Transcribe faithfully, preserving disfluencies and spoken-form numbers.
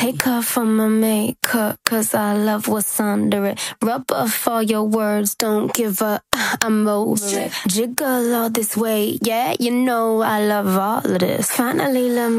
Take off all my makeup, cause I love what's under it. Rub off all your words, don't give up, I'm over it. Jiggle all this weight, yeah, you know I love all of this. Finally, let me